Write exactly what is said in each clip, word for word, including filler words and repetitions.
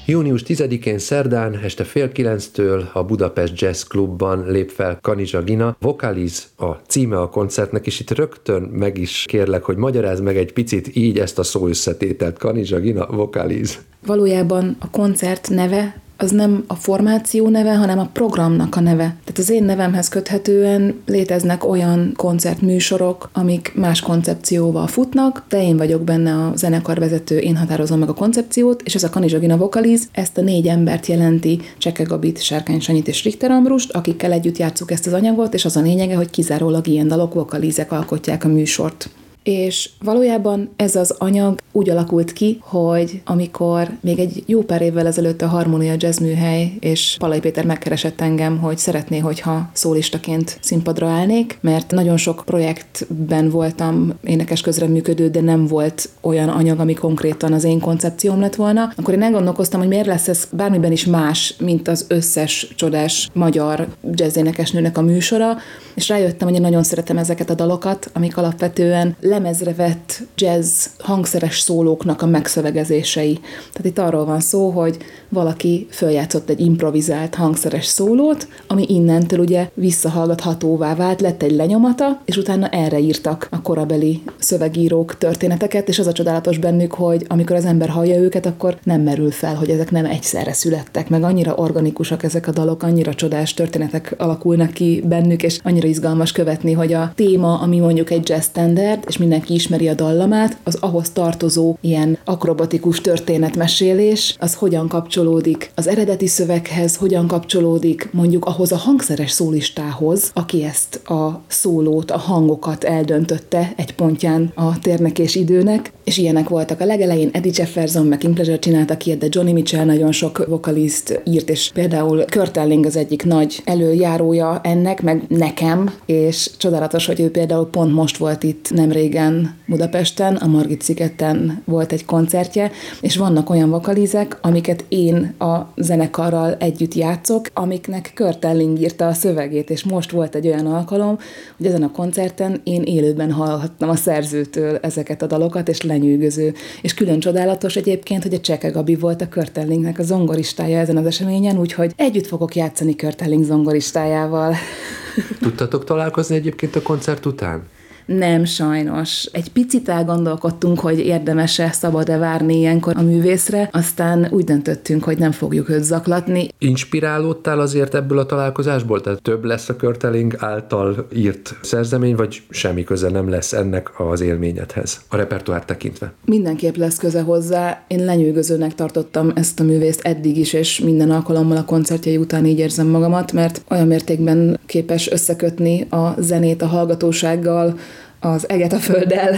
június tizedikén szerdán este fél kilenctől a Budapest Jazz Clubban lép fel Kanizsa Gina. Vocaliz a címe a koncertnek, és itt rögtön meg is kérlek, hogy magyarázd meg egy picit így ezt a szó összetételt. Kanizsa Gina, Vocaliz. Valójában a koncert neve az nem a formáció neve, hanem a programnak a neve. Tehát az én nevemhez köthetően léteznek olyan koncertműsorok, amik más koncepcióval futnak, de én vagyok benne a zenekarvezető, én határozom meg a koncepciót, és ez a Kanizsa Gina Vocaliz, ezt a négy embert jelenti, Cseke Gabit, Sárkány Sanyit és Richter Ambrust, akikkel együtt játsszuk ezt az anyagot, és az a lényege, hogy kizárólag ilyen dalok, vocalizek alkotják a műsort. És valójában ez az anyag úgy alakult ki, hogy amikor még egy jó pár évvel ezelőtt a Harmónia Jazz Műhely és Pallai Péter megkeresett engem, hogy szeretné, hogyha szólistaként színpadra állnék, mert nagyon sok projektben voltam énekes közreműködő, de nem volt olyan anyag, ami konkrétan az én koncepcióm lett volna, akkor én elgondolkoztam, hogy miért lesz ez bármiben is más, mint az összes csodás magyar jazzénekesnőnek a műsora, és rájöttem, hogy én nagyon szeretem ezeket a dalokat, amik alapvetően lemezre vett jazz hangszeres szólóknak a megszövegezései. Tehát itt arról van szó, hogy valaki följátszott egy improvizált hangszeres szólót, ami innentől ugye visszahallgathatóvá vált, lett egy lenyomata, és utána erre írtak a korabeli szövegírók történeteket, és az a csodálatos bennük, hogy amikor az ember hallja őket, akkor nem merül fel, hogy ezek nem egyszerre születtek, meg annyira organikusak ezek a dalok, annyira csodás történetek alakulnak ki bennük, és annyira izgalmas követni, hogy a téma, ami mondjuk egy jazz standard, és mindenki ismeri a dallamát, az ahhoz tartozó ilyen akrobatikus történetmesélés, az hogyan kapcsolódik az eredeti szöveghez, hogyan kapcsolódik mondjuk ahhoz a hangszeres szólistához, aki ezt a szólót, a hangokat eldöntötte egy pontján a térnek és időnek, és ilyenek voltak a legelején. Eddie Jefferson, meg King Pleasure csináltak ilyet, de Johnny Mitchell nagyon sok vokalist írt, és például Kurt Elling az egyik nagy előjárója ennek, meg nekem, és csodálatos, hogy ő például pont most volt itt nemrégen Budapesten, a Margit szigeten volt egy koncertje, és vannak olyan vokalizek, amiket én a zenekarral együtt játszok, amiknek Kurt Elling írta a szövegét, és most volt egy olyan alkalom, hogy ezen a koncerten én élőben hallhattam a szerzőtől ezeket a dalokat, és lenyűgöző. És külön csodálatos egyébként, hogy a Cseke Gabi volt a Kurt Ellingnek a zongoristája ezen az eseményen, úgyhogy együtt fogok játszani Kurt Elling zongoristájával. Tudtatok találkozni egyébként a koncert után? Nem, sajnos. Egy picit elgondolkodtunk, hogy érdemes-e, szabad-e várni ilyenkor a művészre, aztán úgy döntöttünk, hogy nem fogjuk őt zaklatni. Inspirálódtál azért ebből a találkozásból? Tehát több lesz a Kurt Elling által írt szerzemény, vagy semmi köze nem lesz ennek az élményedhez, a repertoár tekintve? Mindenképp lesz köze hozzá. Én lenyűgözőnek tartottam ezt a művészt eddig is, és minden alkalommal a koncertjei után így érzem magamat, mert olyan mértékben képes összekötni a zenét a hallgatósággal, az eget a földdel,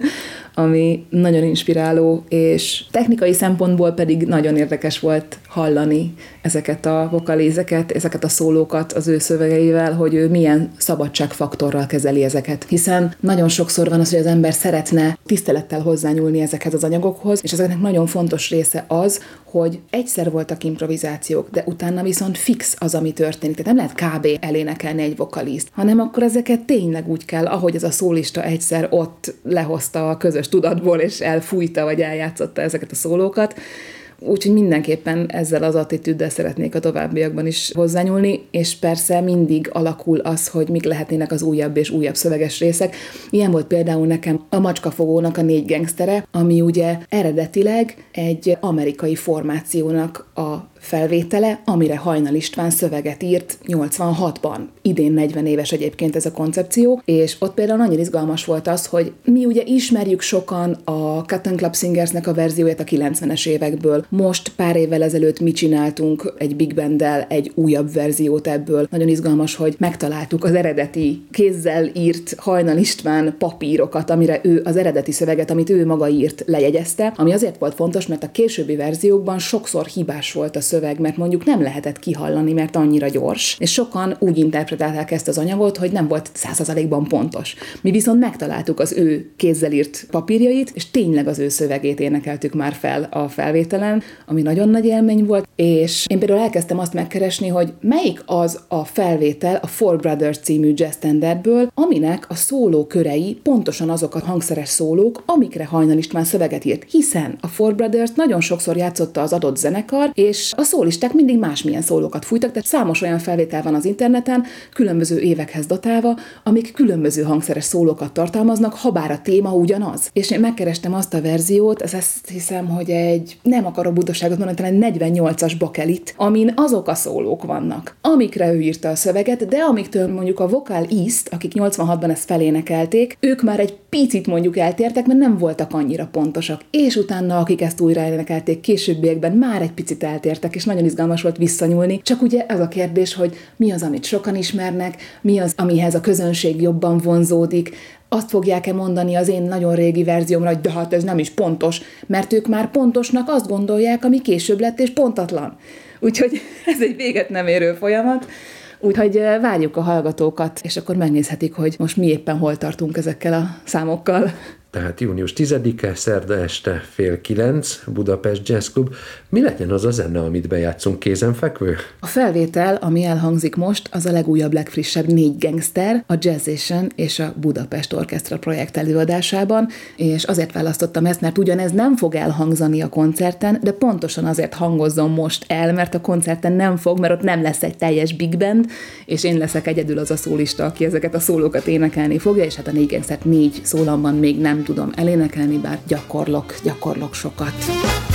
ami nagyon inspiráló, és technikai szempontból pedig nagyon érdekes volt hallani ezeket a vokalizeket, ezeket a szólókat az ő szövegeivel, hogy ő milyen szabadságfaktorral kezeli ezeket. Hiszen nagyon sokszor van az, hogy az ember szeretne tisztelettel hozzányúlni ezekhez az anyagokhoz, és ezeknek nagyon fontos része az, hogy egyszer voltak improvizációk, de utána viszont fix az, ami történik. Tehát nem lehet kb. Elénekelni egy vokaliszt, hanem akkor ezeket tényleg úgy kell, ahogy ez a szólista egyszer ott lehozta a közös tudatból, és elfújta, vagy eljátszotta ezeket a szólókat. Úgyhogy mindenképpen ezzel az attitűddel szeretnék a továbbiakban is hozzányúlni, és persze mindig alakul az, hogy mik lehetnének az újabb és újabb szöveges részek. Ilyen volt például nekem a Macskafogónak a Négy gengsztere, ami ugye eredetileg egy amerikai formációnak a felvétele, amire Hajnal István szöveget írt nyolcvanhatban. Idén negyven éves egyébként ez a koncepció, és ott például nagyon izgalmas volt az, hogy mi ugye ismerjük sokan a Cotton Club Singersnek a verzióját a kilencvenes évekből. Most pár évvel ezelőtt mi csináltunk egy big banddel egy újabb verziót ebből. Nagyon izgalmas, hogy megtaláltuk az eredeti kézzel írt Hajnal István papírokat, amire ő az eredeti szöveget, amit ő maga írt, lejegyezte, ami azért volt fontos, mert a későbbi verziókban sokszor hibás volt a szöveg, mert mondjuk nem lehetett kihallani, mert annyira gyors, és sokan úgy interpretálták ezt az anyagot, hogy nem volt száz százalékban pontos. Mi viszont megtaláltuk az ő kézzel írt papírjait, és tényleg az ő szövegét énekeltük már fel a felvételen, ami nagyon nagy élmény volt, és én például elkezdtem azt megkeresni, hogy melyik az a felvétel a Four Brothers című jazz standardből, aminek a szóló körei pontosan azok a hangszeres szólók, amikre Hajnal István szöveget írt, hiszen a Four Brothers nagyon sokszor játszotta az adott zenekar, és a szólisták mindig másmilyen szólókat fújtak, tehát számos olyan felvétel van az interneten, különböző évekhez datálva, amik különböző hangszeres szólókat tartalmaznak, habár a téma ugyanaz. És én megkerestem azt a verziót, ez azt hiszem, hogy egy, nem akarok butaságot mondani, talán negyvennyolcas bakelit, amin azok a szólók vannak, amikre ő írta a szöveget, de amiktől mondjuk a Vocal East, akik nyolcvanhatban ezt felénekelték, ők már egy picit mondjuk eltértek, mert nem voltak annyira pontosak. És utána, akik ezt újra énekelték későbbiekben, már egy picit eltértek, és nagyon izgalmas volt visszanyúlni. Csak ugye az a kérdés, hogy mi az, amit sokan ismernek, mi az, amihez a közönség jobban vonzódik, azt fogják-e mondani az én nagyon régi verziómra, hogy de hát ez nem is pontos, mert ők már pontosnak azt gondolják, ami később lett és pontatlan. Úgyhogy ez egy véget nem érő folyamat. Úgyhogy várjuk a hallgatókat, és akkor megnézhetik, hogy most mi éppen hol tartunk ezekkel a számokkal. Tehát június tizedike, szerda este fél kilenc, Budapest Jazz Club. Mi legyen az a zene, amit bejátszunk, kézenfekvő? A felvétel, ami elhangzik most, az a legújabb, legfrissebb négy gangster, a Jazzation és a Budapest Orchestra projekt előadásában, és azért választottam ezt, mert ugyanez nem fog elhangzani a koncerten, de pontosan azért hangozzon most el, mert a koncerten nem fog, mert ott nem lesz egy teljes big band, és én leszek egyedül az a szólista, aki ezeket a szólókat énekelni fogja, és hát a négy gangstert négy szólamban még nem tudom elénekelni, bár gyakorlok, gyakorlok sokat.